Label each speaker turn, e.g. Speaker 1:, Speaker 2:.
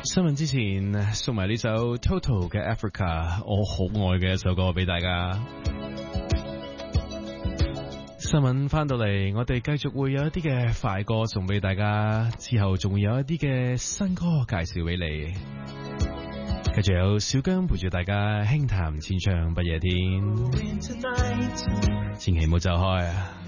Speaker 1: 新聞之前送埋呢首 Toto 嘅 Africa， 我好愛嘅一首歌俾大家。新聞翻到嚟，我哋繼續會有一啲嘅快歌送俾大家，之後仲會有一啲嘅新歌介紹俾你。繼續有小姜陪住大家輕談淺唱不夜天，千祈唔好走開啊！